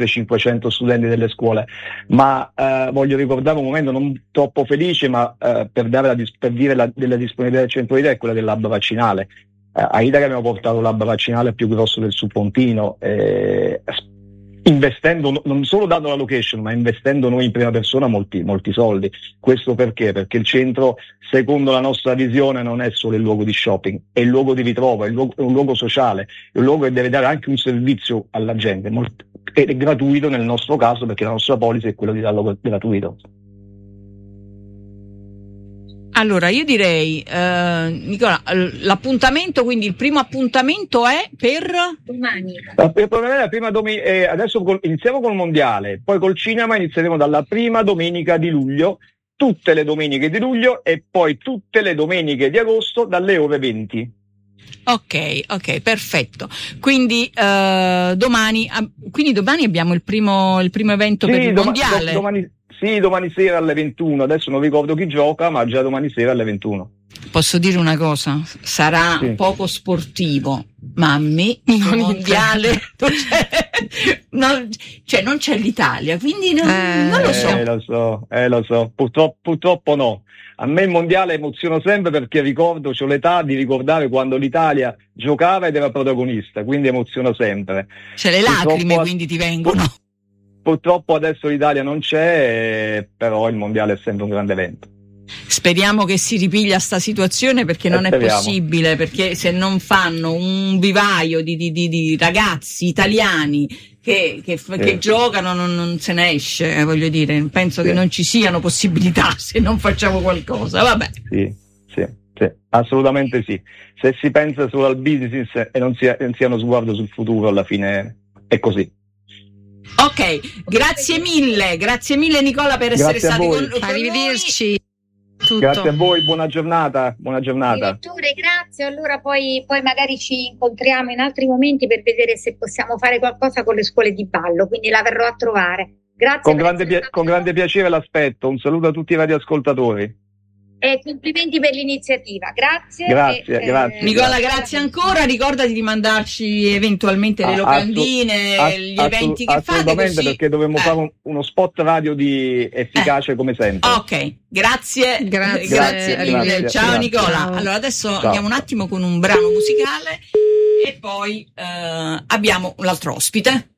oltre 500 studenti delle scuole, ma voglio ricordare un momento non troppo felice, ma per dire della disponibilità del centro idea, è quella del lab vaccinale. A Italia abbiamo portato il lab vaccinale più grosso del Suppontino, investendo, non solo dando la location, ma investendo noi in prima persona molti soldi. Questo perché? Perché il centro, secondo la nostra visione, non è solo il luogo di shopping, è il luogo di ritrovo, è un luogo sociale, è un luogo che deve dare anche un servizio alla gente, ed è gratuito nel nostro caso, perché la nostra policy è quella di darlo gratuito. Allora, io direi, Nicola, l'appuntamento, quindi il primo appuntamento è per domani. La prima adesso iniziamo col mondiale, poi col cinema inizieremo dalla prima domenica di luglio, tutte le domeniche di luglio e poi tutte le domeniche di agosto dalle ore 20. Ok, perfetto. Quindi domani abbiamo il primo evento per il mondiale. Domani sera alle 21, adesso non ricordo chi gioca, ma già domani sera alle 21. Posso dire una cosa? Sarà poco sportivo, ma a me il mondiale non c'è l'Italia, quindi non lo so. Lo so. Purtroppo no. A me il mondiale emoziona sempre, perché c'ho l'età di ricordare quando l'Italia giocava ed era protagonista, quindi emoziona sempre. Le lacrime quindi ti vengono. Purtroppo adesso l'Italia non c'è, però il mondiale è sempre un grande evento. Speriamo che si ripiglia sta situazione, perché non è possibile, perché se non fanno un vivaio di ragazzi italiani che giocano non se ne esce, voglio dire, penso che non ci siano possibilità se non facciamo qualcosa, vabbè. Sì, assolutamente sì. Se si pensa solo al business e non si ha uno sguardo sul futuro, alla fine è così. Ok, grazie mille Nicola per essere stati con noi. Arrivederci. Tutto. Grazie a voi, buona giornata. Direttore, grazie. Allora poi magari ci incontriamo in altri momenti per vedere se possiamo fare qualcosa con le scuole di ballo, quindi la verrò a trovare. Grazie. Con grande piacere l'aspetto. Un saluto a tutti i radioascoltatori. E complimenti per l'iniziativa, grazie. Grazie. Nicola, grazie ancora. Ricordati di mandarci eventualmente le locandine, gli eventi che fate. Assolutamente, perché dovremmo fare uno spot radio di efficace come sempre. Ok, grazie mille. Ciao Nicola. Ciao. Allora adesso andiamo un attimo con un brano musicale e poi abbiamo l'altro ospite.